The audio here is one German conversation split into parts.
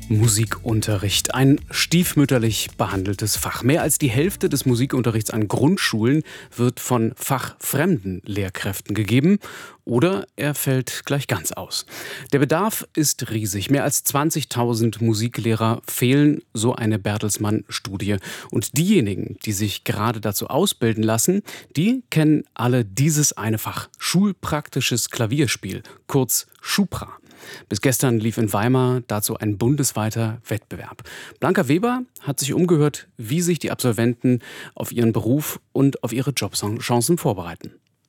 Musikunterricht, ein stiefmütterlich behandeltes Fach. Mehr als die Hälfte des Musikunterrichts an Grundschulen wird von fachfremden Lehrkräften gegeben oder er fällt gleich ganz aus. Der Bedarf ist riesig. Mehr als 20.000 Musiklehrer fehlen, so eine Bertelsmann-Studie. Und diejenigen, die sich gerade dazu ausbilden lassen, die kennen alle dieses eine Fach: schulpraktisches Klavierspiel, kurz Schupra. Bis gestern lief in Weimar dazu ein bundesweiter Wettbewerb. Blanca Weber hat sich umgehört, wie sich die Absolventen auf ihren Beruf und auf ihre Jobchancen vorbereiten.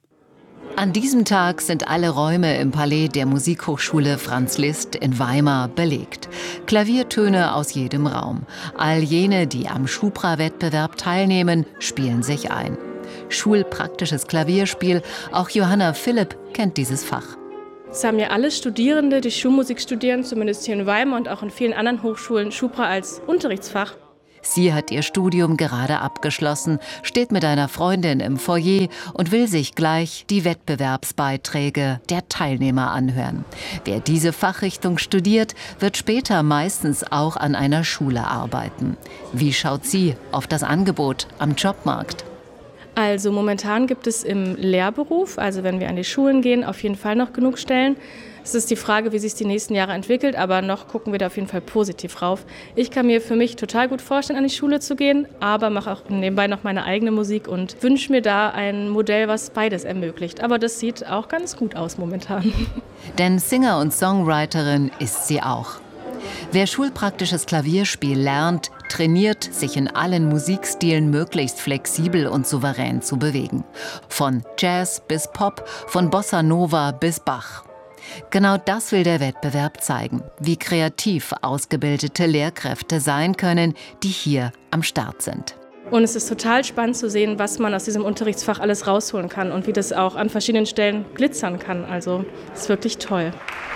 An diesem Tag sind alle Räume im Palais der Musikhochschule Franz Liszt in Weimar belegt. Klaviertöne aus jedem Raum. All jene, die am Schupra-Wettbewerb teilnehmen, spielen sich ein. Schulpraktisches Klavierspiel, auch Johanna Philipp kennt dieses Fach. Es haben ja alle Studierende, die Schulmusik studieren, zumindest hier in Weimar und auch in vielen anderen Hochschulen, Schupra als Unterrichtsfach. Sie hat ihr Studium gerade abgeschlossen, steht mit einer Freundin im Foyer und will sich gleich die Wettbewerbsbeiträge der Teilnehmer anhören. Wer diese Fachrichtung studiert, wird später meistens auch an einer Schule arbeiten. Wie schaut sie auf das Angebot am Jobmarkt? Also momentan gibt es im Lehrberuf, also wenn wir an die Schulen gehen, auf jeden Fall noch genug Stellen. Es ist die Frage, wie sich die nächsten Jahre entwickelt, aber noch gucken wir da auf jeden Fall positiv rauf. Ich kann mir für mich total gut vorstellen, an die Schule zu gehen, aber mache auch nebenbei noch meine eigene Musik und wünsche mir da ein Modell, was beides ermöglicht. Aber das sieht auch ganz gut aus momentan. Denn Singer und Songwriterin ist sie auch. Wer schulpraktisches Klavierspiel lernt, trainiert, sich in allen Musikstilen möglichst flexibel und souverän zu bewegen. Von Jazz bis Pop, von Bossa Nova bis Bach. Genau das will der Wettbewerb zeigen, wie kreativ ausgebildete Lehrkräfte sein können, die hier am Start sind. Und es ist total spannend zu sehen, was man aus diesem Unterrichtsfach alles rausholen kann und wie das auch an verschiedenen Stellen glitzern kann. Also es ist wirklich toll.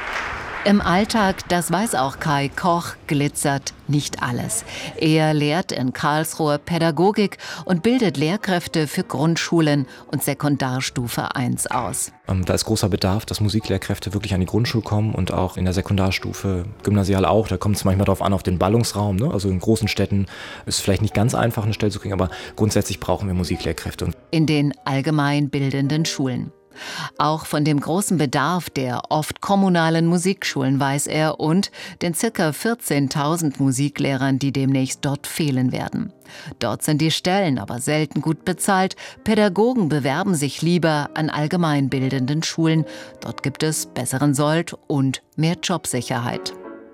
Im Alltag, das weiß auch Kai Koch, glitzert nicht alles. Er lehrt in Karlsruhe Pädagogik und bildet Lehrkräfte für Grundschulen und Sekundarstufe 1 aus. Da ist großer Bedarf, dass Musiklehrkräfte wirklich an die Grundschule kommen und auch in der Sekundarstufe, gymnasial auch. Da kommt es manchmal darauf an, auf den Ballungsraum. Ne? Also in großen Städten ist es vielleicht nicht ganz einfach, eine Stelle zu kriegen, aber grundsätzlich brauchen wir Musiklehrkräfte. In den allgemein bildenden Schulen. Auch von dem großen Bedarf der oft kommunalen Musikschulen weiß er und den ca. 14.000 Musiklehrern, die demnächst dort fehlen werden. Dort sind die Stellen aber selten gut bezahlt. Pädagogen bewerben sich lieber an allgemeinbildenden Schulen. Dort gibt es besseren Sold und mehr Jobsicherheit.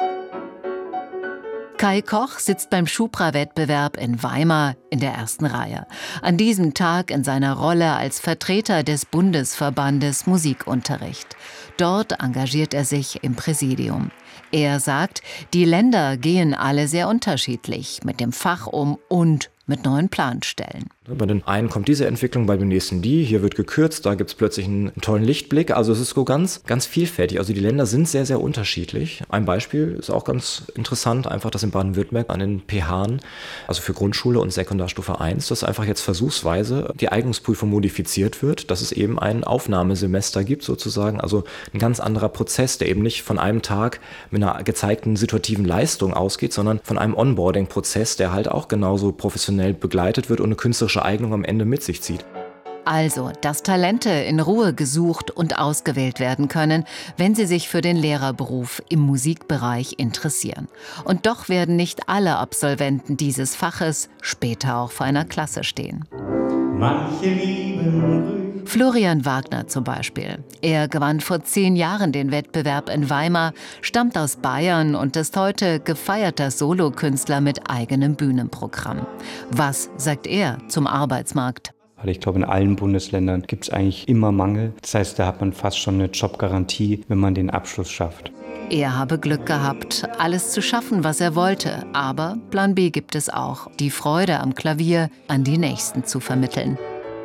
Kai Koch sitzt beim Schupra-Wettbewerb in Weimar in der ersten Reihe. An diesem Tag in seiner Rolle als Vertreter des Bundesverbandes Musikunterricht. Dort engagiert er sich im Präsidium. Er sagt, die Länder gehen alle sehr unterschiedlich mit dem Fach um und mit neuen Planstellen. Bei den einen kommt diese Entwicklung, bei dem nächsten die. Hier wird gekürzt, da gibt es plötzlich einen tollen Lichtblick. Also es ist so ganz vielfältig. Also die Länder sind sehr, sehr unterschiedlich. Ein Beispiel ist auch ganz interessant, einfach, dass in Baden-Württemberg an den PHen, also für Grundschule und Sekundarstufe 1, dass einfach jetzt versuchsweise die Eignungsprüfung modifiziert wird, dass es eben ein Aufnahmesemester gibt sozusagen. Also ein ganz anderer Prozess, der eben nicht von einem Tag mit einer gezeigten situativen Leistung ausgeht, sondern von einem Onboarding-Prozess, der halt auch genauso professionell begleitet wird und eine künstlerische Eignung am Ende mit sich zieht. Also, dass Talente in Ruhe gesucht und ausgewählt werden können, wenn sie sich für den Lehrerberuf im Musikbereich interessieren. Und doch werden nicht alle Absolventen dieses Faches später auch vor einer Klasse stehen. Manche lieben Florian Wagner zum Beispiel. Er gewann vor 10 Jahren den Wettbewerb in Weimar, stammt aus Bayern und ist heute gefeierter Solokünstler mit eigenem Bühnenprogramm. Was sagt er zum Arbeitsmarkt? Ich glaube, in allen Bundesländern gibt es eigentlich immer Mangel. Das heißt, da hat man fast schon eine Jobgarantie, wenn man den Abschluss schafft. Er habe Glück gehabt, alles zu schaffen, was er wollte. Aber Plan B gibt es auch, die Freude am Klavier an die Nächsten zu vermitteln.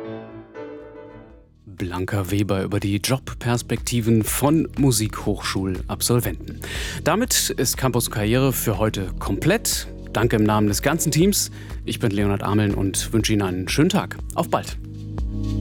Blanca Weber über die Jobperspektiven von Musikhochschulabsolventen. Damit ist Campus Karriere für heute komplett. Danke im Namen des ganzen Teams. Ich bin Leonhard Ameln und wünsche Ihnen einen schönen Tag. Auf bald.